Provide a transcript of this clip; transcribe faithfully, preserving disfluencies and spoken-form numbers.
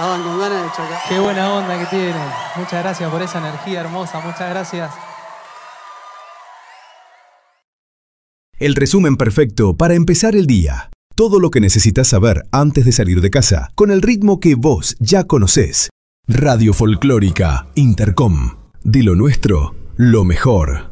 Estaban con ganas de chocar. Qué buena onda que tienen. Muchas gracias por esa energía hermosa. Muchas gracias. El resumen perfecto para empezar el día. Todo lo que necesitas saber antes de salir de casa, con el ritmo que vos ya conocés. Radio Folclórica Intercom. De lo nuestro, lo mejor.